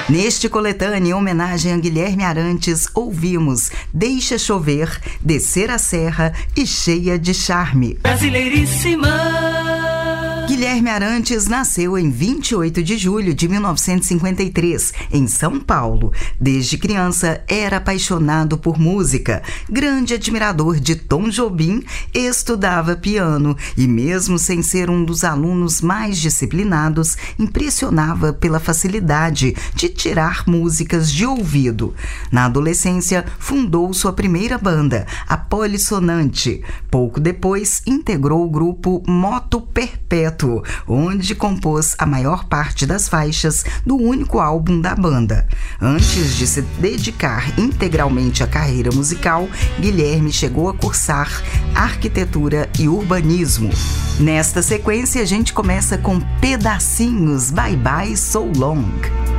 Neste coletâneo em homenagem a Guilherme Arantes, ouvimos Deixa Chover, Descer a Serra e Cheia de Charme. Brasileiríssima. Guilherme Arantes nasceu em 28 de julho de 1953, em São Paulo. Desde criança, era apaixonado por música. Grande admirador de Tom Jobim, estudava piano e, mesmo sem ser um dos alunos mais disciplinados, impressionava pela facilidade de tirar músicas de ouvido. Na adolescência, fundou sua primeira banda, a Polissonante. Pouco depois, integrou o grupo Moto Perpétuo, onde compôs a maior parte das faixas do único álbum da banda. Antes de se dedicar integralmente à carreira musical, Guilherme chegou a cursar arquitetura e urbanismo. Nesta sequência, a gente começa com Pedacinhos, Bye Bye So Long.